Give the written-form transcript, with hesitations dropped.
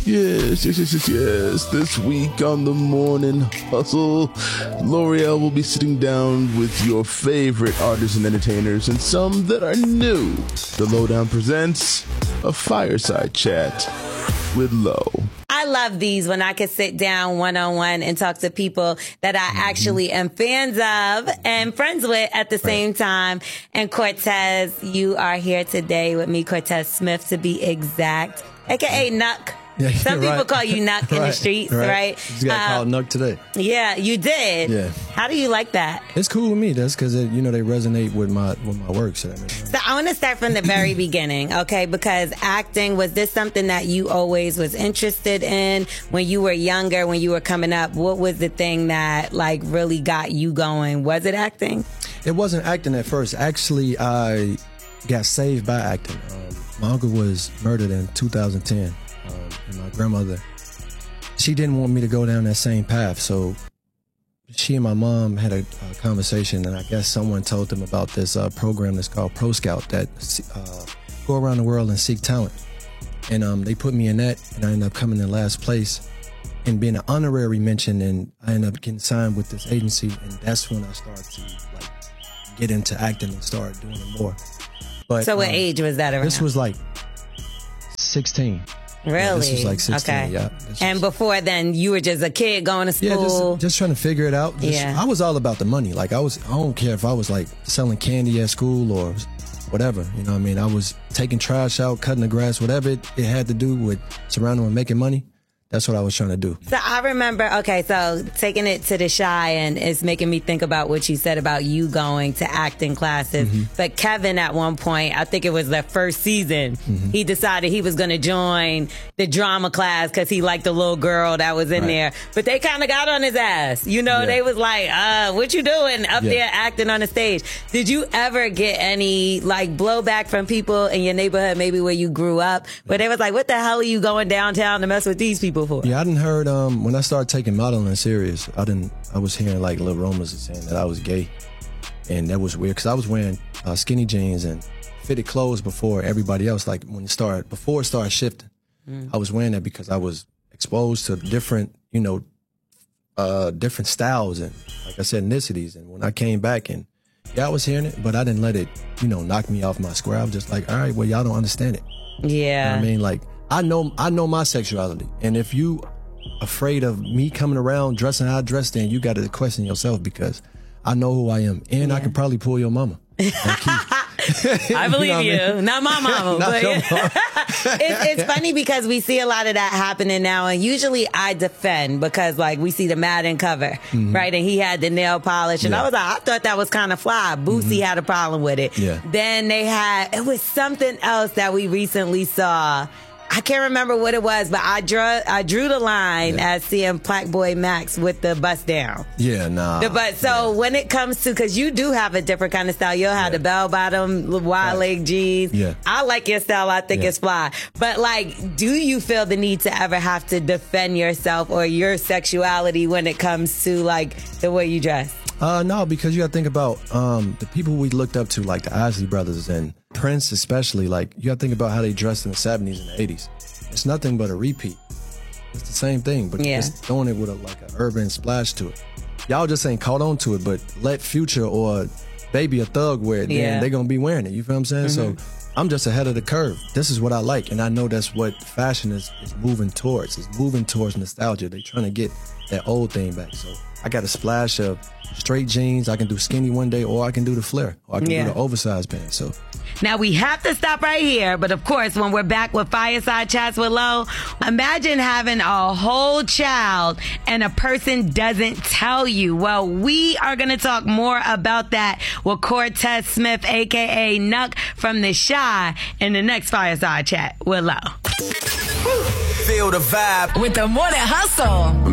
Yes. This week on the Morning Hustle, L'Oreal will be sitting down with your favorite artists and entertainers and some that are new. The Lowdown presents a fireside chat with Lo. I love these when I could sit down one-on-one and talk to people that I actually am fans of and friends with at the same time. And Cortez, you are here today with me, Cortez Smith to be exact, aka Nuck. Yeah, Some people call you Nuck in the streets, right? Just got called Nuck today. Yeah, you did. Yeah. How do you like that? It's cool with me. That's because they resonate with my work. So I want to start from the very beginning, okay? Because acting, was this something that you always was interested in when you were younger, when you were coming up? What was the thing that like really got you going? Was it acting? It wasn't acting at first. Actually, I got saved by acting. My uncle was murdered in 2010. And my grandmother, she didn't want me to go down that same path. So she and my mom had a conversation, and I guess someone told them about this program that's called Pro Scout that go around the world and seek talent. And they put me in that, and I ended up coming in last place and being an honorary mention, and I ended up getting signed with this agency, and that's when I started to like get into acting and start doing it more. But so what age was that around? This was like 16. Really? Yeah, this was like 16, okay. Yeah. And before then, you were just a kid going to school? Yeah, just trying to figure it out. I was all about the money. Like, I don't care if I was like selling candy at school or whatever. You know what I mean? I was taking trash out, cutting the grass, whatever it had to do with surrounding with making money. That's what I was trying to do. So I remember, okay, so taking it to the Shy, and it's making me think about what you said about you going to acting classes. Mm-hmm. But Kevin, at one point, I think it was the first season, he decided he was going to join the drama class because he liked the little girl that was in there. But they kind of got on his ass. You know, they was like, what you doing up there acting on the stage? Did you ever get any, like, blowback from people in your neighborhood, maybe where you grew up, where they was like, what the hell are you going downtown to mess with these people for? Yeah, I didn't heard when I started taking modeling serious, I was hearing like little rumors saying that I was gay, and that was weird because I was wearing skinny jeans and fitted clothes before everybody else. Like before it started shifting, I was wearing that because I was exposed to different, different styles and, like I said, ethnicities. And when I came back, and I was hearing it, but I didn't let it, knock me off my square. I was just like, all right, well, y'all don't understand it. Yeah, you know what I mean, like. I know my sexuality, and if you afraid of me coming around dressing how I dress, then you got to question yourself, because I know who I am, and I can probably pull your mama. I believe you. Not my mama. But it's funny because we see a lot of that happening now, and usually I defend because like we see the Madden cover, right? And he had the nail polish, and I was like, I thought that was kind of fly. Boosie had a problem with it. Yeah. Then it was something else that we recently saw. I can't remember what it was, but I drew the line as seeing Black Boy Max with the bust down. Yeah, nah. So when it comes to, because you do have a different kind of style, you'll have the bell bottom, wide leg jeans. Yeah. I like your style. I think it's fly. But like, do you feel the need to ever have to defend yourself or your sexuality when it comes to like the way you dress? No, because you got to think about the people we looked up to, like the Isley Brothers and Prince especially. Like, you got to think about how they dressed in the 70s and the 80s. It's nothing but a repeat. It's the same thing, but just throwing it with an urban splash to it. Y'all just ain't caught on to it, but let Future or Baby or Thug wear it, then they're going to be wearing it. You feel what I'm saying? So I'm just ahead of the curve. This is what I like, and I know that's what fashion is moving towards. It's moving towards nostalgia. They're trying to get that old thing back. So I got a splash of straight jeans. I can do skinny one day, or I can do the flare, or I can do the oversized pants. So now we have to stop right here, but of course, when we're back with Fireside Chats with Lo, imagine having a whole child and a person doesn't tell you. Well, we are going to talk more about that with Cortez Smith, aka Nuck from the Shy, in the next Fireside Chat with Lo. Feel the vibe with the Morning Hustle.